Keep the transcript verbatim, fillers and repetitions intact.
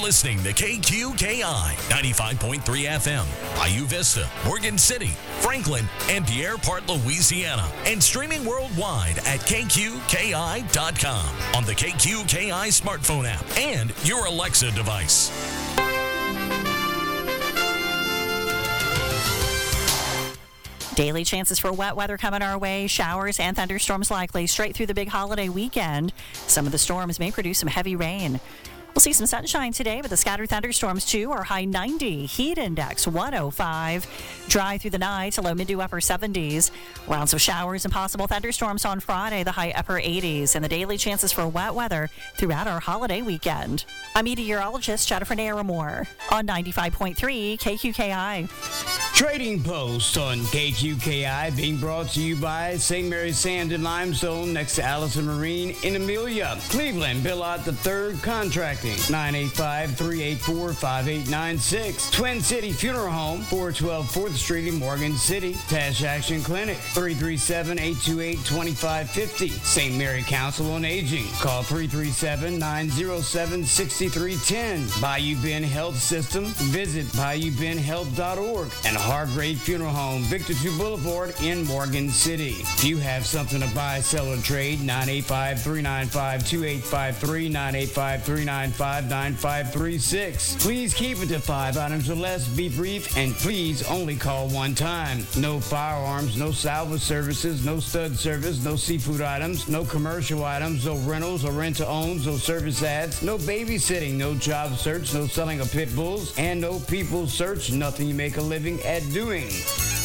listening to K Q K I ninety-five point three F M, Bayou Vista, Morgan City, Franklin, and Pierre Part, Louisiana, and streaming worldwide at K Q K I dot com on the K Q K I smartphone app and your Alexa device. Daily chances for wet weather coming our way. Showers and thunderstorms likely straight through the big holiday weekend. Some of the storms may produce some heavy rain. We'll see some sunshine today, but the scattered thunderstorms too are high ninety. Heat index one oh five. Dry through the night to low mid to upper seventies. Rounds of showers and possible thunderstorms on Friday, the high upper eighties. And the daily chances for wet weather throughout our holiday weekend. I'm meteorologist Jennifer Naramore on ninety-five point three K Q K I. Trading Post on K Q K I being brought to you by Saint Mary's Sand and Limestone next to Allison Marine in Amelia. Cleveland, Bill Ott the third Contracting, nine eight five, three eight four, five eight nine six. Twin City Funeral Home, four twelve fourth Street in Morgan City. Tash Action Clinic, three three seven, eight two eight, two five five zero. Saint Mary Council on Aging, call three three seven, nine oh seven, six three one zero. Bayou Bend Health System, visit bayou bend health dot org. And Hargrave Funeral Home, Victor two Boulevard in Morgan City. If you have something to buy, sell, or trade, nine eight five, three nine five, two eight five three, nine eight five, three nine five, nine five three six. Please keep it to five items or less, be brief, and please only call one time. No firearms, no salvage services, no stud service, no seafood items, no commercial items, no rentals or rent-to-owns, no service ads, no babysitting, no job search, no selling of pit bulls, and no people search, nothing you make a living at doing.